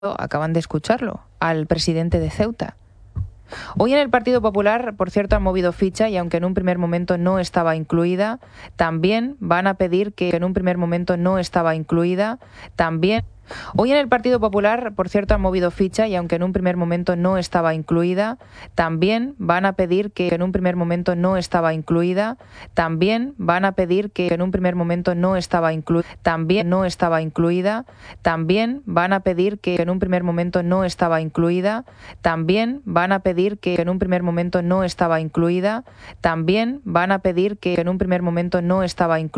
Acaban de escucharlo, al presidente de Ceuta. Hoy en el Partido Popular, por cierto, han movido ficha y aunque en un primer momento no estaba incluida, también van a pedir que en un primer momento no estaba incluida, también... Hoy en el Partido Popular, por cierto, han movido ficha y aunque en un primer momento no estaba incluida, también van a pedir que en un primer momento no estaba incluida, también van a pedir que en un primer momento no estaba incluida, también no estaba incluida, también van a pedir que en un primer momento no estaba incluida, también van a pedir que en un primer momento no estaba incluida, también van a pedir que en un primer momento no estaba incluida.